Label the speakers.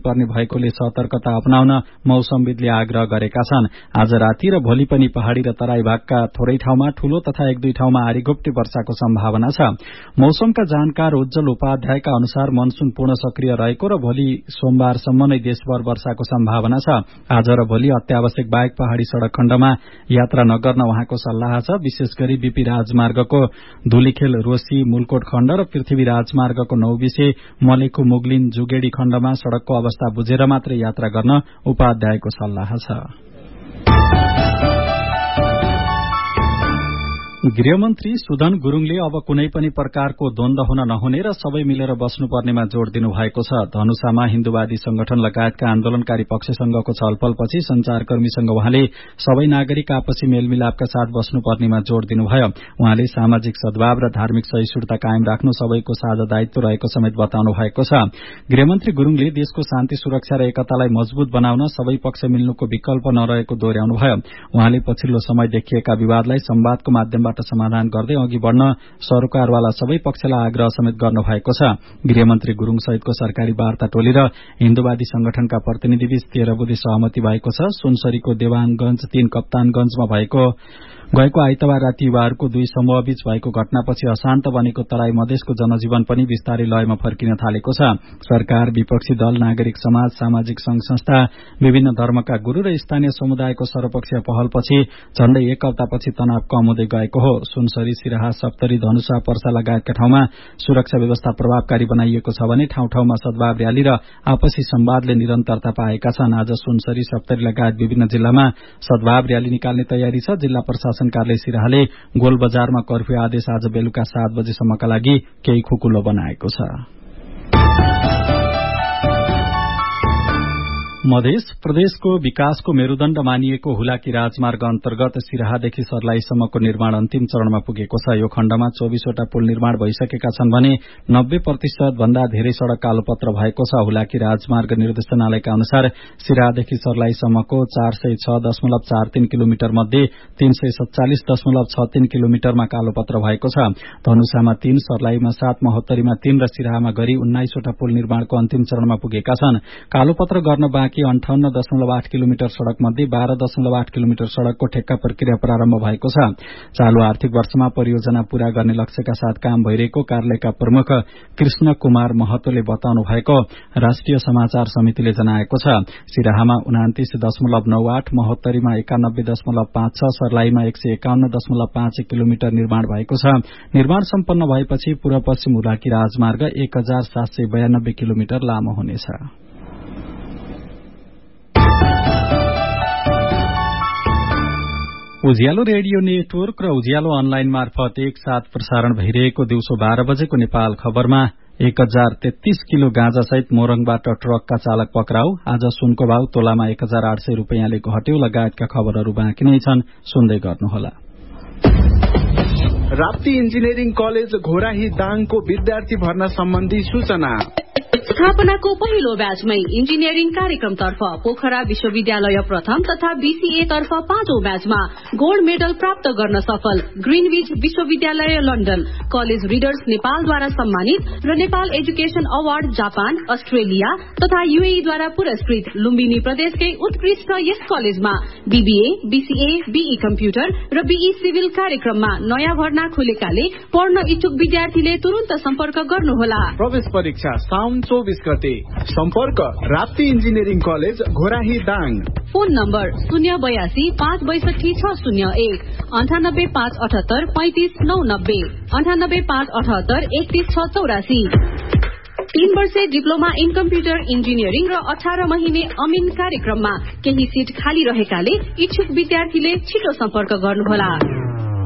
Speaker 1: पर्ने भएकोले सतर्कता अपनाउन मौसमविदले आग्रह गरेका छन्। आज राति र भोलि पनि पहाड़ी र तराई भागका थोरै ठाउँमा ठूलो तथा एक दुई ठाउँमा आरीघोप्टे वर्षाको सम्भावना छ। मौसमका जानकार उज्जवल उपाध्यायका अनुसार मनसून पूर्ण सक्रिय रहेको र भोलि सोमबारसम्म नै देशभर वर्षाको सम्भावना छ। आज र भोलि अत्यावश्यक बाहेक पहाड़ी सड़क खण्डमा यात्रा नगर्न उहाँको सल्लाह छ। विशेष गरी बीपी राजमार्गको धुलीखेल रोसी मुलकोट खण्ड र पृथ्वी राजमार्गको नौबिसे मलेखु मुगलिन जुगेडी खण्डमा सड़कको अवस्था बुझेर मात्रै यात्रा गर्न उपाध्यायको सल्लाह छ। गृहमन्त्री सुदन गुरूङले अब कुनै पनि प्रकारको द्वन्द्व हुन नहुने र सबै मिलेर बस्नुपर्नेमा जोड़ दिनु भएको छ। धनुषामा हिन्दूवादी संगठन लगायतका आन्दोलनकारी पक्षसँगको छलफलपछि संचारकर्मीसँग उहाँले सबै नागरिक आपसी मेलमिलापका साथ बस्नुपर्नेमा जोड़ दिनुभयो। उहाँले सामाजिक सद्भाव र धार्मिक सहिष्णुता कायम राख्नु सबैको साझा दायित्व रहेको समेत बताउनु भएको छ। गृहमन्त्री गुरूङले देशको शान्ति सुरक्षा र एकतालाई मजबूत बनाउन सबै पक्ष मिल्नुको विकल्प नरहेको दोहोर्याउनुभयो। उहाँले पछिल्लो समय देखिएका विवादलाई संवादको माध्यमबाट समाधान गर्दै अघि बढ़न सरोकारवाला सबै पक्षलाई आग्रह समेत गर्नु भएको छ। गृहमन्त्री गुरूङ सहितको सरकारी वार्ता टोली र हिन्दूवादी संगठनका प्रतिनिधिबीच 13 बुँदे सहमति भएको छ। सुनसरीको देवानगंज 3 कप्तानगंजमा गएको आइतबार राति युवाहरूको दुई समूहबीच भएको घटनापछि अशान्त बनेको तराई मधेसको जनजीवन पनि विस्तारै लयमा फर्किन थालेको छ। सरकार, विपक्षी दल, नागरिक समाज, सामाजिक संघ संस्था, विभिन्न धर्मका गुरू र स्थानीय समुदायको सर्वपक्षीय पहलपछि झण्डै एक हप्तापछि तनाव कम हुँदै गएको हो। सुनसरी, सिराहा, सप्तरी, धनुषा, पर्सा लगायतका ठाउँमा सुरक्षा व्यवस्था प्रभावकारी बनाइएको छ भने ठाउँ ठाउँमा सद्भाव रयाली र आपसी संवादले निरन्तरता पाएका छन्। आज सुनसरी, सप्तरी लगायत विभिन्न जिल्लामा सद्भाव रयाली निकाल्ने तयारी छ। जिल्ला प्रशासन कार्यालय सिराहाले गोल बजारमा कर्फ्यू आदेश आज बेलुका 7 बजेसम्मका लागि केही खुकुलो बनाएको छ। मध्य प्रदेशको विकासको मेरुदण्ड मानिएको हुलाकी राजमार्ग अन्तर्गत सिराहादेखि सर्लाहीसम्मको निर्माण अन्तिम चरणमा पुगेको छ। यो खण्डमा 24 वटा पुल निर्माण भइसकेका छन् भने 90% भन्दा धेरै सड़क कालोपत्र भएको छ। हुलाकी राजमार्ग निर्देशनालयका अनुसार सिराहादेखि सर्लाहीसम्मको 406.43 किलोमिटर मध्ये 347.63 किलोमिटरमा कालोपत्र भएको छ। धनुषामा 3, सर्लाहीमा 7, महोत्तरीमा 3 र सिराहामा गरी 19 वटा पुल निर्माणको अन्तिम चरणमा पुगेका छन्। कालोपत्र गर्न बाँकी 58.8 किलोमिटर सड़क मध्ये 12.8 किलोमिटर सड़कको ठेक्का प्रक्रिया प्रारम्भ भएको छ। चालू आर्थिक वर्षमा परियोजना पूरा गर्ने लक्ष्यका साथ काम भइरहेको कार्यालयका प्रमुख कृष्ण कुमार महतोले बताउनु भएको राष्ट्रिय समाचार समितिले जनाएको छ। सिराहामा 29.98, महोत्तरीमा 91.56, सर्लाहीमा 151.51 किलोमिटर निर्माण भएको छ। निर्माण सम्पन्न भएपछि पूर्व पश्चिम हुलाकी राजमार्ग 1792 किलोमिटर लामो हुनेछ। उज्यालो रेडियो नेटवर्क र उज्यालो अनलाइन मार्फत एकसाथ प्रसारण भइरहेको दिउँसो 12 बजेको नेपाल खबरमा 1033 किलो गाँजासहित मोरङबाट ट्रकका चालक पक्राउ। आज सुनको भाव तोलामा 1800 रुपियाँले घट्यो। लगायतका खबरहरू बाँकी नै छन्, सुन्दै गर्नुहोला।
Speaker 2: राप्ती इन्जिनियरिङ कलेज घोराही दाङको विद्यार्थी भर्ना सम्बन्धी सूचना।
Speaker 3: स्थापनाको पहिलो ब्याचमै इन्जिनियरिङ कार्यक्रमतर्फ पोखरा विश्वविद्यालय प्रथम तथा बीसीए तर्फ 5औं ब्याचमा गोल्ड मेडल प्राप्त गर्न सफल ग्रीनविच विश्वविद्यालय लन्डन, कलेज रिडर्स नेपालद्वारा सम्मानित र Nepal education award Japan, Australia तथा यूएईद्वारा पुरस्कृत लुम्बिनी प्रदेशकै उत्कृष्ट यस कलेजमा बीबीए, बीसीए, बीई कम्प्युटर र बीई सिभिल कार्यक्रममा नयाँ भर्ना खुलेकाले पढ्न इच्छुक विद्यार्थीले तुरन्त सम्पर्क गर्नुहोला।
Speaker 2: प्रवेश परीक्षा साउन 24 गते। सम्पर्क Rapti engineering college Ghorahi Dang.
Speaker 3: Phone number 082 562 601 98 578 35 990 98 578 31 684। 3 वर्षे डिप्लोमा इन कम्प्युटर इन्जिनियरिङ र 18 महिने अमिन कार्यक्रममा केही सीट खाली रहेकाले इच्छुक विद्यार्थीले छिटो सम्पर्क गर्नुहोला।